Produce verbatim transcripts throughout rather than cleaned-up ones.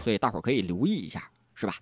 所以大伙儿可以留意一下，是吧？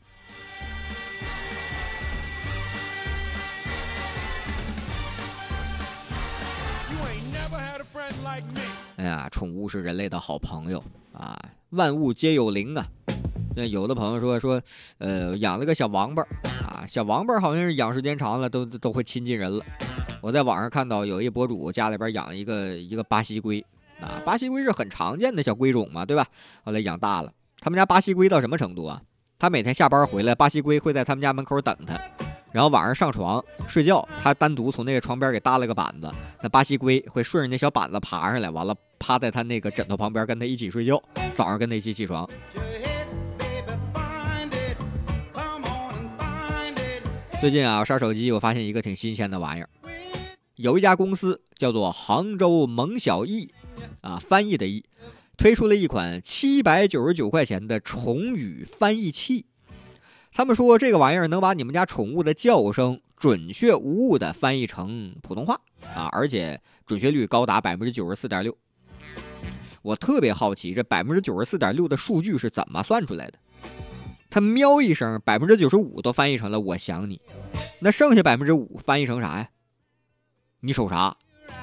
哎呀，宠物是人类的好朋友啊，万物皆有灵啊。那有的朋友说说，呃，养了个小王八啊，小王八好像是养时间长了都都会亲近人了。我在网上看到有一博主家里边养一个一个巴西龟啊，巴西龟是很常见的小龟种嘛，对吧？后来养大了，他们家巴西龟到什么程度啊？他每天下班回来，巴西龟会在他们家门口等他。然后晚上上床睡觉，他单独从那个床边给搭了个板子，那巴西龟会顺着那小板子爬上来，完了趴在他那个枕头旁边跟他一起睡觉，早上跟他一起起床。最近啊，我刷手机，我发现一个挺新鲜的玩意儿，有一家公司叫做杭州蒙小译啊，翻译的译，推出了一款七百九十九块钱的宠语翻译器。他们说这个玩意儿能把你们家宠物的叫声准确无误的翻译成普通话啊，而且准确率高达 百分之九十四点六。 我特别好奇这 百分之九十四点六 的数据是怎么算出来的。他喵一声 百分之九十五 都翻译成了我想你，那剩下 百分之五 翻译成啥呀？你瞅啥？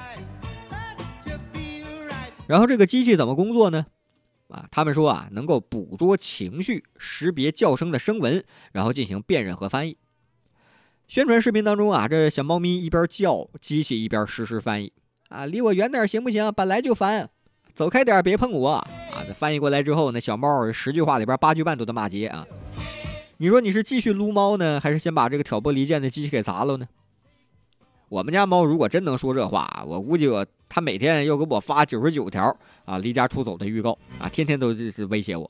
然后这个机器怎么工作呢？啊，他们说啊，能够捕捉情绪，识别叫声的声纹，然后进行辨认和翻译。宣传视频当中啊，这小猫咪一边叫，机器一边实时翻译。啊，离我远点行不行？本来就烦，走开点，别碰我。啊，这翻译过来之后，那小猫十句话里边八句半都得骂街啊。你说你是继续撸猫呢，还是先把这个挑拨离间的机器给砸了呢？我们家猫如果真能说这话，我估计我它每天要给我发九十九条啊离家出走的预告啊，天天都是威胁我。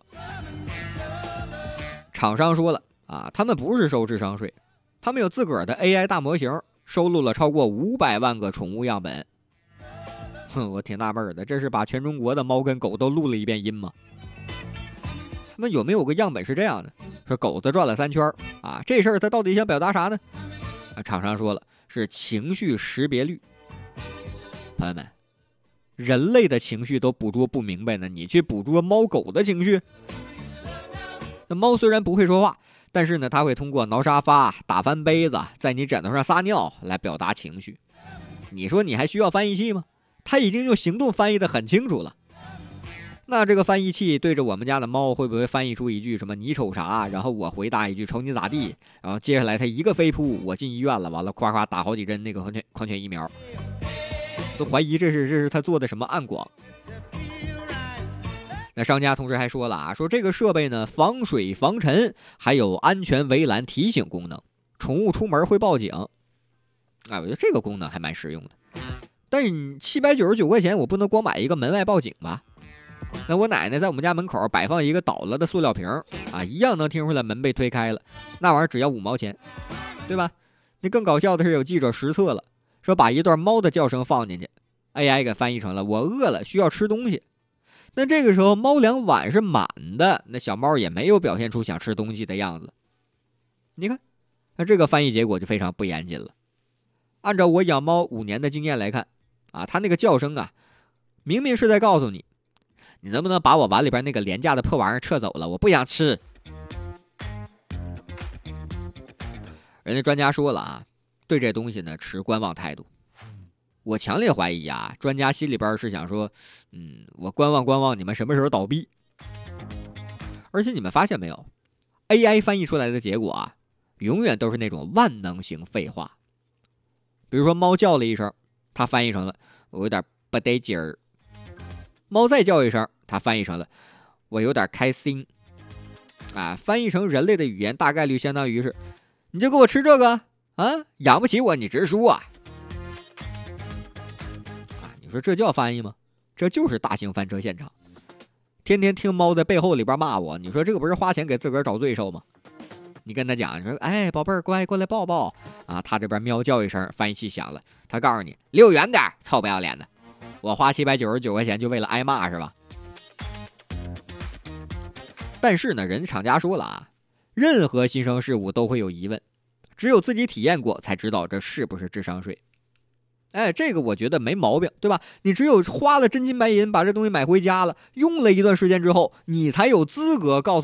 厂商说了啊，他们不是收智商税，他们有自个儿的 A I 大模型，收录了超过五百万个宠物样本。哼，我挺纳闷的，这是把全中国的猫跟狗都录了一遍音吗？那有没有个样本是这样的，说狗子转了三圈啊，这事儿他到底想表达啥呢？啊，厂商说了，是情绪识别率。朋友们，人类的情绪都捕捉不明白呢，你去捕捉猫狗的情绪？那猫虽然不会说话，但是呢，它会通过挠沙发、打翻杯子、在你枕头上撒尿来表达情绪。你说你还需要翻译器吗？它已经用行动翻译得很清楚了。那这个翻译器对着我们家的猫会不会翻译出一句什么你瞅啥，然后我回答一句瞅你咋地，然后接下来它一个飞扑，我进医院了，完了夸夸打好几针那个狂犬狂犬疫苗，都怀疑这是这是他做的什么暗广。那商家同时还说了啊，说这个设备呢防水防尘，还有安全围栏提醒功能，宠物出门会报警。哎，我觉得这个功能还蛮实用的。但七百九十九块钱我不能光买一个门外报警吧？那我奶奶在我们家门口摆放一个倒了的塑料瓶啊，一样能听出来门被推开了，那玩意儿只要五毛钱，对吧？那更搞笑的是有记者实测了，说把一段猫的叫声放进去 ，A I 给翻译成了我饿了，需要吃东西。那这个时候猫粮碗是满的，那小猫也没有表现出想吃东西的样子。你看，那这个翻译结果就非常不严谨了。按照我养猫五年的经验来看，啊，它那个叫声啊，明明是在告诉你，你能不能把我碗里边那个廉价的破玩意儿撤走了？我不想吃。人家专家说了啊，对这东西呢持观望态度。我强烈怀疑啊，专家心里边是想说，嗯，我观望观望，你们什么时候倒闭？而且你们发现没有 ，A I 翻译出来的结果啊，永远都是那种万能型废话。比如说猫叫了一声，它翻译成了我有点不得劲儿。猫再叫一声，它翻译成了我有点开心。啊，翻译成人类的语言大概率相当于是你就给我吃这个啊，养不起我你直输啊。啊，你说这叫翻译吗？这就是大型翻车现场。天天听猫在背后里边骂我，你说这个不是花钱给自个儿找罪受吗？你跟他讲，你说哎宝贝儿乖，过来抱抱啊，他这边喵叫一声，翻译器响了，他告诉你离我远点，臭不要脸的。我花七百九十九块钱就为了挨骂是吧？但是呢，人家厂家说了啊，任何新生事物都会有疑问，只有自己体验过才知道这是不是智商税。哎，这个我觉得没毛病，对吧？你只有花了真金白银把这东西买回家了，用了一段时间之后，你才有资格告诉